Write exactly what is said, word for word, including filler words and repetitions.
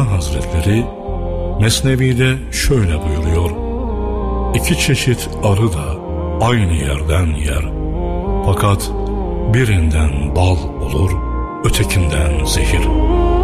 Mevlana Hazretleri Mesnevi'de şöyle buyuruyor: İki çeşit arı da aynı yerden yer, fakat birinden bal olur, ötekinden zehir.